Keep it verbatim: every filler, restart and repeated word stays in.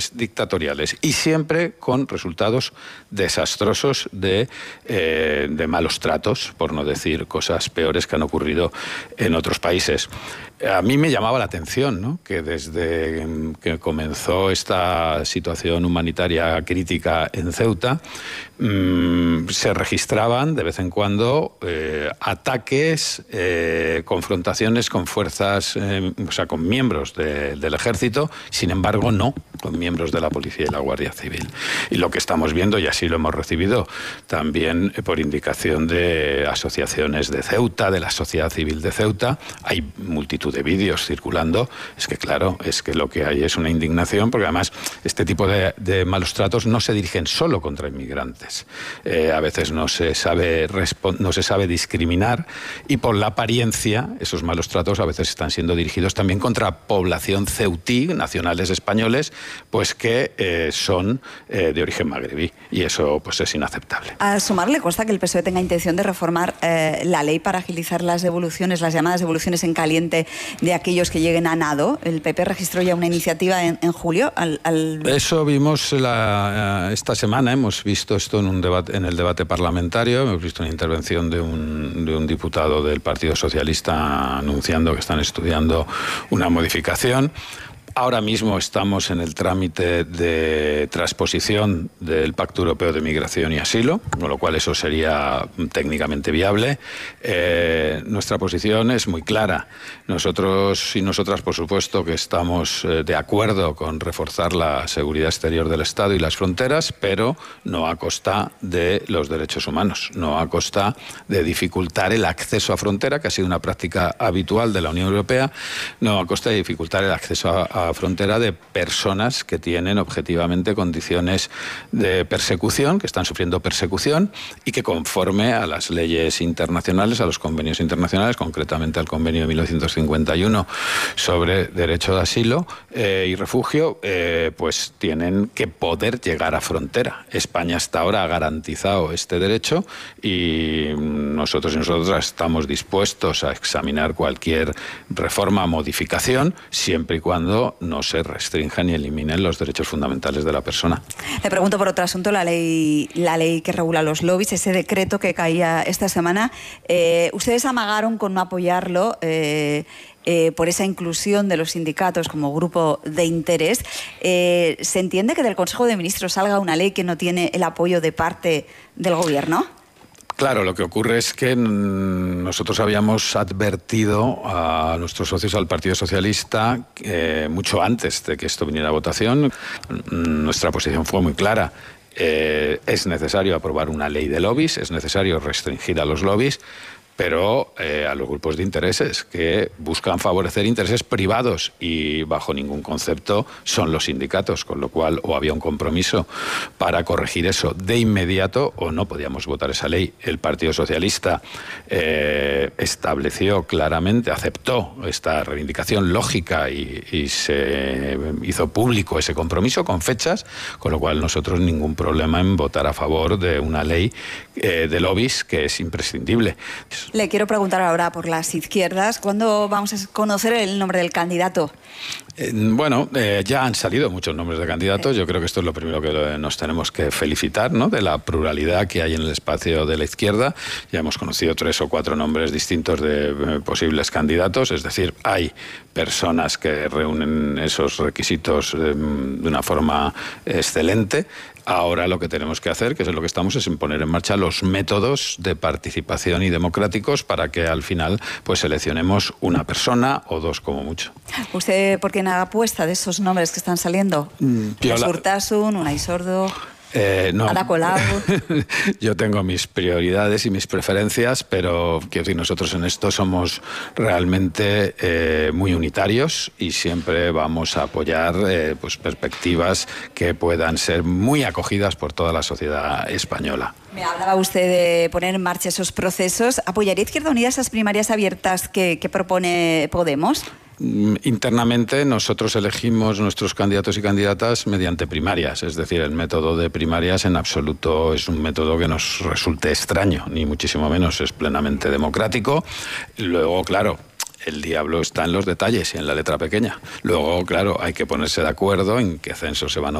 regímenes dictatoriales y siempre con resultados desastrosos de, eh, de malos tratos, por no decir cosas peores que han ocurrido en otros países. A mí me llamaba la atención, ¿no?, que desde que comenzó esta situación humanitaria crítica en Ceuta, mmm, se registraban de vez en cuando eh, ataques, eh, confrontaciones con fuerzas, eh, o sea, con miembros de, del ejército, sin embargo no con miembros de la policía y la Guardia Civil. Y lo que estamos viendo, y así lo hemos recibido también eh, por indicación de asociaciones de Ceuta, de la sociedad civil de Ceuta, hay multitud de vídeos circulando, es que claro, es que lo que hay es una indignación, porque además este tipo de, de malos tratos no se dirigen solo contra inmigrantes. Eh, a veces no se sabe no se sabe discriminar y por la apariencia esos malos tratos a veces están siendo dirigidos también contra población ceutí, nacionales españoles, pues que eh, son eh, de origen magrebí, y eso pues es inaceptable. A Sumar le consta que el P S O E tenga intención de reformar eh, la ley para agilizar las devoluciones, las llamadas devoluciones en caliente de aquellos que lleguen a nado. El P P registró ya una iniciativa en, en julio. Al, al... Eso vimos la, esta semana, hemos visto esto en, un debate, en el debate parlamentario, hemos visto una intervención de un, de un diputado del Partido Socialista anunciando que están estudiando una modificación. Ahora mismo estamos en el trámite de transposición del Pacto Europeo de Migración y Asilo, con lo cual eso sería técnicamente viable. Eh, nuestra posición es muy clara. Nosotros y nosotras, por supuesto, que estamos eh, de acuerdo con reforzar la seguridad exterior del Estado y las fronteras, pero no a costa de los derechos humanos, no a costa de dificultar el acceso a frontera, que ha sido una práctica habitual de la Unión Europea, no a costa de dificultar el acceso a, a frontera de personas que tienen objetivamente condiciones de persecución, que están sufriendo persecución y que conforme a las leyes internacionales, a los convenios internacionales, concretamente al convenio de mil novecientos cincuenta y uno sobre derecho de asilo eh, y refugio, eh, pues tienen que poder llegar a frontera. España hasta ahora ha garantizado este derecho y nosotros y nosotras estamos dispuestos a examinar cualquier reforma o modificación siempre y cuando no se restrinjan ni eliminen los derechos fundamentales de la persona. Le pregunto por otro asunto, la ley, la ley que regula los lobbies, ese decreto que caía esta semana. Eh, ustedes amagaron con no apoyarlo eh, eh, por esa inclusión de los sindicatos como grupo de interés. Eh, ¿Se entiende que del Consejo de Ministros salga una ley que no tiene el apoyo de parte del Gobierno? Claro, lo que ocurre es que nosotros habíamos advertido a nuestros socios al Partido Socialista eh, mucho antes de que esto viniera a votación. Nuestra posición fue muy clara. Eh, es necesario aprobar una ley de lobbies, es necesario restringir a los lobbies, pero eh, a los grupos de intereses que buscan favorecer intereses privados y bajo ningún concepto son los sindicatos, con lo cual o había un compromiso para corregir eso de inmediato o no podíamos votar esa ley. El Partido Socialista eh, estableció claramente, aceptó esta reivindicación lógica y, y se hizo público ese compromiso con fechas, con lo cual nosotros ningún problema en votar a favor de una ley eh, de lobbies que es imprescindible. Le quiero preguntar ahora por las izquierdas. ¿Cuándo vamos a conocer el nombre del candidato? Eh, bueno, eh, ya han salido muchos nombres de candidatos. Yo creo que esto es lo primero que nos tenemos que felicitar, ¿no?, de la pluralidad que hay en el espacio de la izquierda. Ya hemos conocido tres o cuatro nombres distintos de eh, posibles candidatos. Es decir, hay personas que reúnen esos requisitos eh, de una forma excelente. Ahora lo que tenemos que hacer, que es en lo que estamos, es en poner en marcha los métodos de participación y democráticos para que al final pues seleccionemos una persona o dos como mucho. ¿Usted por qué no apuesta de esos nombres que están saliendo? Mm, Urtasun, Unai Sordo... Eh, no. Ada Colau. Yo tengo mis prioridades y mis preferencias, pero quiero decir, nosotros en esto somos realmente eh, muy unitarios y siempre vamos a apoyar eh, pues perspectivas que puedan ser muy acogidas por toda la sociedad española. Me hablaba usted de poner en marcha esos procesos. ¿Apoyaría Izquierda Unida esas primarias abiertas que, que propone Podemos? Internamente nosotros elegimos nuestros candidatos y candidatas mediante primarias, es decir, el método de primarias en absoluto es un método que nos resulte extraño, ni muchísimo menos, es plenamente democrático. Luego, claro, el diablo está en los detalles y en la letra pequeña. Luego, claro, hay que ponerse de acuerdo en qué censo se van a